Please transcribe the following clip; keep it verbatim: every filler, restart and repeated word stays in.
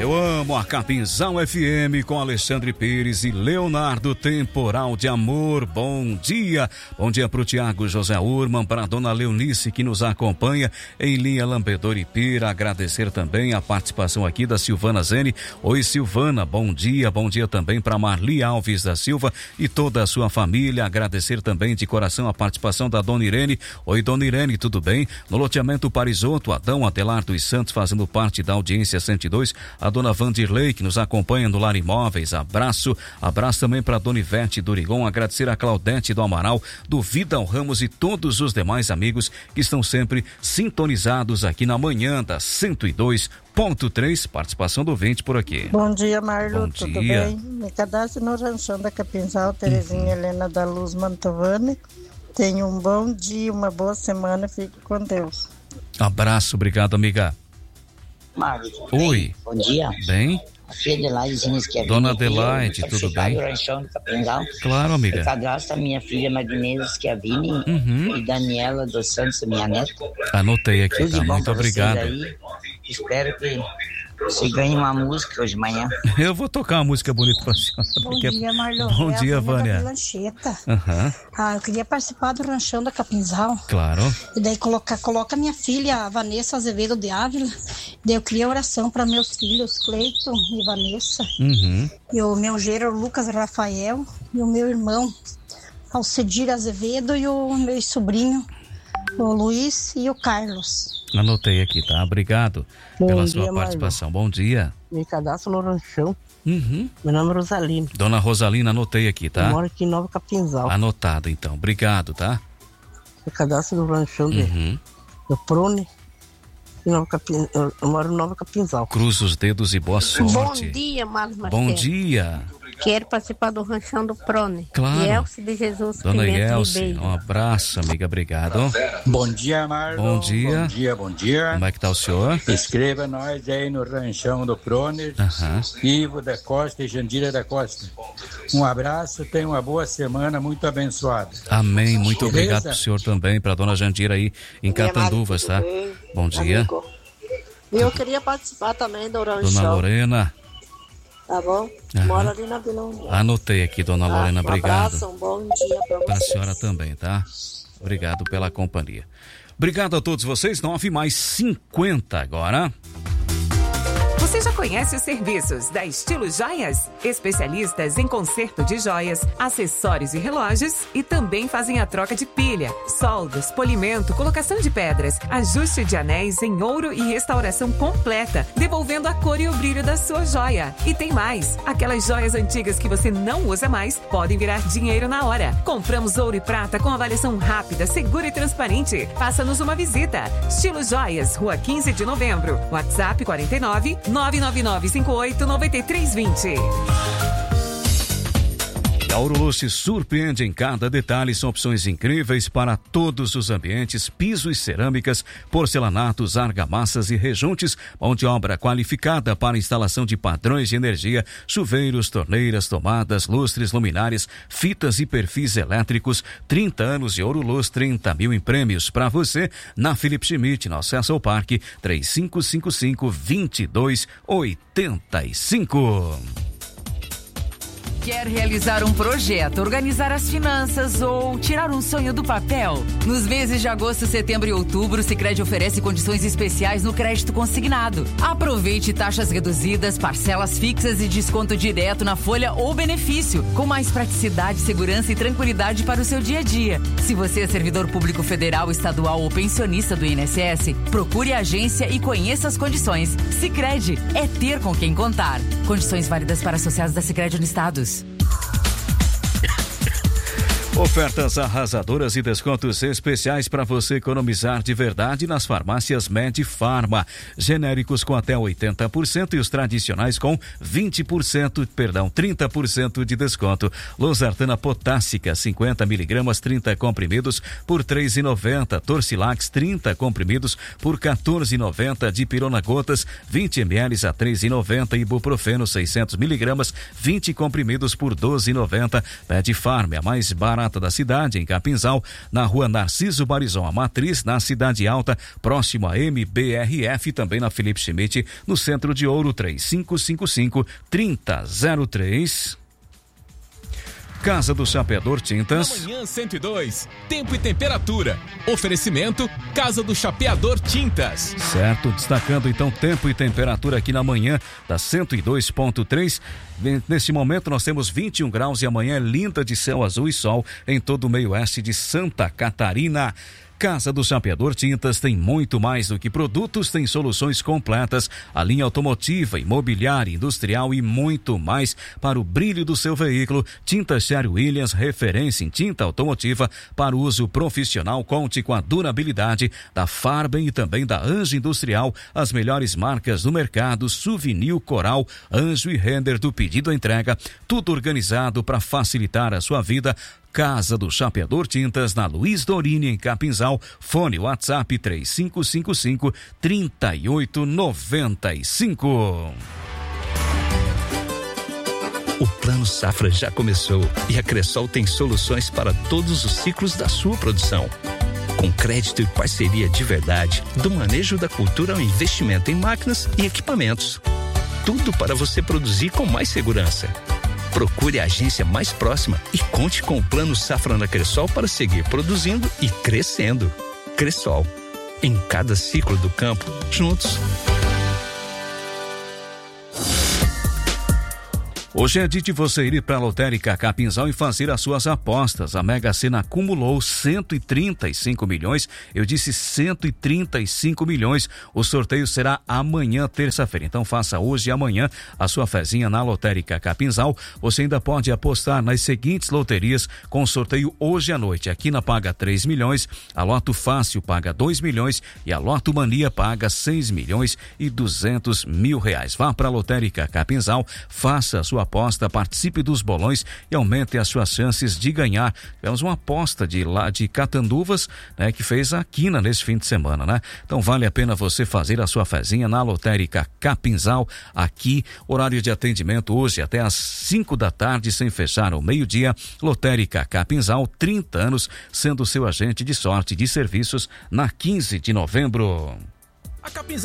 Eu amo a Capinzal F M com Alexandre Pires e Leonardo Temporal de Amor. Bom dia. Bom dia para o Tiago José Urman, para a dona Leonice que nos acompanha em linha Lambedor e Pira. Agradecer também a participação aqui da Silvana Zene. Oi, Silvana, bom dia. Bom dia também para Marli Alves da Silva e toda a sua família. Agradecer também de coração a participação da dona Irene. Oi, dona Irene, tudo bem? No loteamento Parisoto, Adão Adelar dos Santos fazendo parte da audiência cento e dois. A dona Vandirlei, que nos acompanha no Lar Imóveis, abraço, abraço também para a dona Ivete do Rigon, agradecer a Claudete do Amaral, do Vidal Ramos e todos os demais amigos que estão sempre sintonizados aqui na manhã da cento e dois ponto três, participação do ouvinte por aqui. Bom dia, Marlo, Bom tudo dia. bem? Me cadastro no Ranchão da Capinzal, Terezinha uhum. Helena da Luz Mantovani. Tenha um bom dia, uma boa semana, fique com Deus. Abraço, obrigado, amiga. Marlos, oi. Bom dia. Bem? A filha Adelaide que é Dona Adelaide, tudo bem? Do Ranchão do Capinzal. Claro, amiga. Eu cadastro a minha filha Magnese Schiavini uhum. e Daniela dos Santos, minha neta. Anotei aqui, tudo tá? Muito obrigado. Aí. Espero que você ganhe uma música hoje de manhã. Eu vou tocar uma música bonita pra senhora. Bom porque... dia, Marlon. Bom é dia, a Vânia. Lancheta. Uhum. Ah, eu queria participar do Ranchão da Capinzal. Claro. E daí coloca, coloca minha filha, a Vanessa Azevedo de Ávila. Daí eu queria oração para meus filhos, Cleiton e Vanessa. Uhum. E o meu genro, Lucas Rafael. E o meu irmão, Alcedir Azevedo. E o meu sobrinho, o Luiz e o Carlos. Anotei aqui, tá? Obrigado Bom pela dia, sua participação. Marlon. Bom dia. Me cadastro no Ranchão. Uhum. Meu nome é Rosalina. Dona Rosalina, anotei aqui, tá? Eu moro aqui em Nova Capinzal. Anotado, então. Obrigado, tá? Me cadastro no Ranchão uhum. do Prone. Nova Capin... Eu moro em Nova Capinzal. Cruza os dedos e boa sorte. Bom dia, Marlos Marcelo. Bom dia. Quero participar do Ranchão do Prone. Claro. Yelce de Jesus. Dona Yelce, um abraço, amiga, obrigado. Bom dia, Marlon. Bom dia. Bom dia, bom dia. Como é que tá o senhor? Escreva nós aí no Ranchão do Prone. Uhum. Ivo da Costa e Jandira da Costa. Um abraço, tenha uma boa semana, muito abençoada. Amém, muito Beleza? obrigado pro senhor também, pra dona Jandira aí em Catanduvas, tá? Bem, bom dia. Amigo. Eu queria participar também do Ranchão. Dona Lorena. Tá bom? Uhum. Mora ali na Vila União. Anotei aqui, dona Lorena, um obrigado. abraço, um bom dia pra vocês. Para a senhora também, tá? Obrigado pela companhia. Obrigado a todos vocês, nove mais cinquenta agora. Você já conhece os serviços da Estilo Joias? Especialistas em conserto de joias, acessórios e relógios e também fazem a troca de pilha, soldas, polimento, colocação de pedras, ajuste de anéis em ouro e restauração completa, devolvendo a cor e o brilho da sua joia. E tem mais, aquelas joias antigas que você não usa mais podem virar dinheiro na hora. Compramos ouro e prata com avaliação rápida, segura e transparente. Faça-nos uma visita. Estilo Joias, Rua quinze de Novembro, WhatsApp quarenta e nove, nove nove nove cinco oito nove três dois zero. A Auroluz se surpreende em cada detalhe, são opções incríveis para todos os ambientes, pisos, cerâmicas, porcelanatos, argamassas e rejuntes, mão de obra qualificada para instalação de padrões de energia, chuveiros, torneiras, tomadas, lustres, luminárias, fitas e perfis elétricos, trinta anos de Auroluz, trinta mil em prêmios para você na Felipe Schmidt, no acesso ao parque, três cinco cinco cinco, dois dois oito cinco. Quer realizar um projeto, organizar as finanças ou tirar um sonho do papel? Nos meses de agosto, setembro e outubro, o Sicredi oferece condições especiais no crédito consignado. Aproveite taxas reduzidas, parcelas fixas e desconto direto na folha ou benefício, com mais praticidade, segurança e tranquilidade para o seu dia a dia. Se você é servidor público federal, estadual ou pensionista do I N S S, procure a agência e conheça as condições. Sicredi é ter com quem contar. Condições válidas para associados da Sicredi Unistados. Ofertas arrasadoras e descontos especiais para você economizar de verdade nas farmácias Medifarma. Genéricos com até oitenta por cento e os tradicionais com vinte por cento, perdão, trinta por cento de desconto. Losartana potássica, cinquenta miligramas, trinta comprimidos por três reais e noventa centavos. Torcilax, trinta comprimidos por quatorze reais e noventa centavos. Dipirona gotas, vinte mililitros a três reais e noventa centavos. Ibuprofeno, seiscentos miligramas, vinte comprimidos por doze reais e noventa centavos. Medifarma, a mais barata barata da cidade, em Capinzal, na rua Narciso Barizon, a Matriz, na Cidade Alta, próximo a M B R F, também na Felipe Schmidt, no Centro de Ouro, três cinco cinco cinco, três zero zero três. Casa do Chapeador Tintas. Manhã cento e dois, tempo e temperatura. Oferecimento Casa do Chapeador Tintas. Certo, destacando então tempo e temperatura aqui na manhã da cento e dois ponto três. Neste momento nós temos vinte e um graus e amanhã é linda de céu azul e sol em todo o meio oeste de Santa Catarina. Casa do Chapeador Tintas tem muito mais do que produtos, tem soluções completas, a linha automotiva, imobiliária, industrial e muito mais para o brilho do seu veículo. Tintas Sherwin-Williams, referência em tinta automotiva para o uso profissional. Conte com a durabilidade da Farben e também da Anjo Industrial, as melhores marcas do mercado, Souvenir, Coral, Anjo e Render do pedido à entrega, tudo organizado para facilitar a sua vida. Casa do Chapeador Tintas, na Luiz Dorini, em Capinzal. Fone WhatsApp três cinco cinco cinco, três oito nove cinco. O Plano Safra já começou e a Cressol tem soluções para todos os ciclos da sua produção. Com crédito e parceria de verdade, do manejo da cultura ao investimento em máquinas e equipamentos. Tudo para você produzir com mais segurança. Procure a agência mais próxima e conte com o Plano Safra na Cressol para seguir produzindo e crescendo. Cressol, em cada ciclo do campo, juntos. Hoje é dia de você ir para a Lotérica Capinzal e fazer as suas apostas. A Mega Sena acumulou cento e trinta e cinco milhões. Eu disse cento e trinta e cinco milhões. O sorteio será amanhã, terça-feira. Então faça hoje e amanhã a sua fezinha na Lotérica Capinzal. Você ainda pode apostar nas seguintes loterias com sorteio hoje à noite. Aqui na paga três milhões, a Loto Fácil paga dois milhões e a Loto Mania paga seis milhões e duzentos mil reais. Vá para a Lotérica Capinzal, faça a sua aposta, participe dos bolões e aumente as suas chances de ganhar. Tivemos uma aposta de lá de Catanduvas, né, que fez a quina nesse fim de semana, né? Então vale a pena você fazer a sua fezinha na Lotérica Capinzal. Aqui, horário de atendimento hoje até às cinco da tarde, sem fechar ao meio-dia. Lotérica Capinzal, trinta anos, sendo seu agente de sorte de serviços na quinze de novembro. A Capinzal